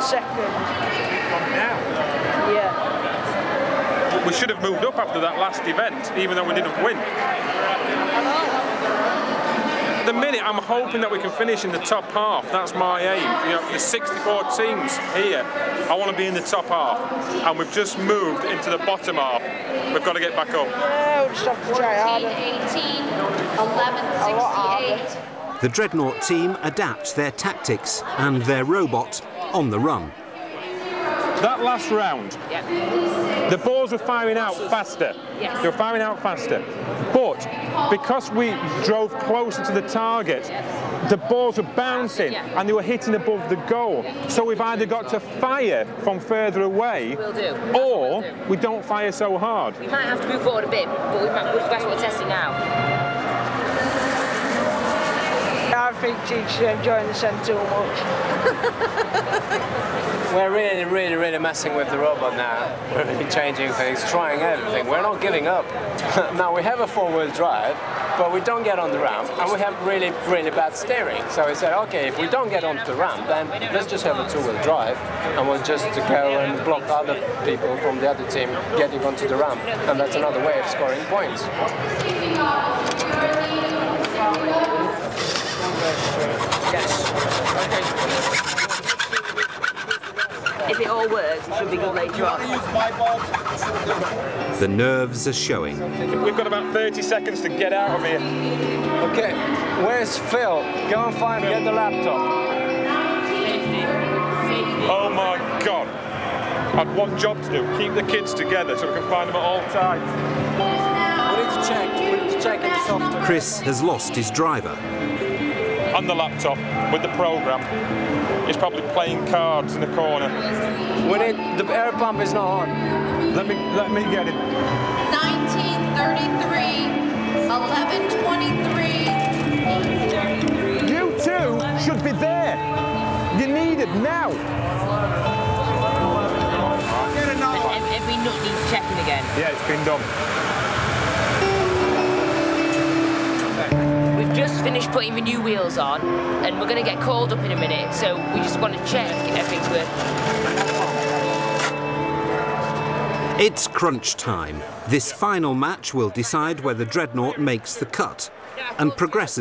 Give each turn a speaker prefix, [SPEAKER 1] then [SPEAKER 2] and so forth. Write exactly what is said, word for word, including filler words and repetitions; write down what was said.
[SPEAKER 1] second.
[SPEAKER 2] Now?
[SPEAKER 1] Yeah.
[SPEAKER 2] We should have moved up after that last event, even though we didn't win. At the minute, I'm hoping that we can finish in the top half. That's my aim. You know, there's sixty-four teams here. I want to be in the top half, and we've just moved into the bottom half. We've got to get back up.
[SPEAKER 1] Yeah, we'll just have to try harder.
[SPEAKER 3] eighteen, eleven sixty-eight.
[SPEAKER 4] The Dreadnought team adapt their tactics and their robot on the run.
[SPEAKER 2] That last round,
[SPEAKER 3] Yep.
[SPEAKER 2] the balls were firing out faster.
[SPEAKER 3] Yes.
[SPEAKER 2] They were firing out faster. But because we drove closer to the target, the balls were bouncing
[SPEAKER 3] Yeah.
[SPEAKER 2] and they were hitting above the goal. So we've either got to fire from further away,
[SPEAKER 3] Will do.
[SPEAKER 2] or
[SPEAKER 3] We'll do.
[SPEAKER 2] we don't fire so hard.
[SPEAKER 3] We might have to move forward a bit, but we might, that's what we're testing now.
[SPEAKER 1] I think teachers are enjoying the scent too much.
[SPEAKER 5] We're really, really, really messing with the robot now. We're really changing things, trying everything. We're not giving up. Now we have a four-wheel drive, but we don't get on the ramp, and we have really, really bad steering. So we said, okay, if we don't get onto the ramp, then let's just have a two-wheel drive, and we'll just go and block other people from the other team getting onto the ramp, and that's another way of scoring points.
[SPEAKER 3] If it all works, it should be good later on.
[SPEAKER 4] The nerves are showing.
[SPEAKER 2] We've got about thirty seconds to get out of here.
[SPEAKER 5] Okay, where's Phil? Go and find, get the laptop.
[SPEAKER 2] Oh my God. I've one job to do, keep the kids together so we can find them at all times.
[SPEAKER 5] We need to check, we need to check in the software.
[SPEAKER 4] Chris has lost his driver.
[SPEAKER 2] On the laptop with the program. He's probably playing cards in the corner.
[SPEAKER 5] We need, the air pump is not on.
[SPEAKER 2] Let me let me get him.
[SPEAKER 6] nineteen thirty-three, eleven twenty-three.
[SPEAKER 2] You two should be there. You need it now.
[SPEAKER 3] Every, every nut needs checking again.
[SPEAKER 2] Yeah, it's been done.
[SPEAKER 3] We've just finished putting the new wheels on, and we're going to get called up in a minute, so we just want to check everything's working.
[SPEAKER 4] It's crunch time. This final match will decide whether Dreadnought makes the cut and progresses